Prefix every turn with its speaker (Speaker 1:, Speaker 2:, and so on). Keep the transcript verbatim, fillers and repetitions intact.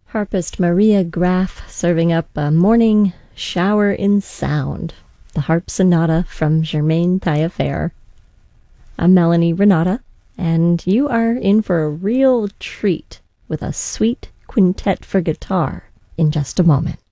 Speaker 1: Harpist Maria Graf serving up a morning shower in sound. The Harp Sonata from Germaine Taillefer. I'm Melanie Renata, and you are in for a real treat with a sweet quintet for guitar in just a moment.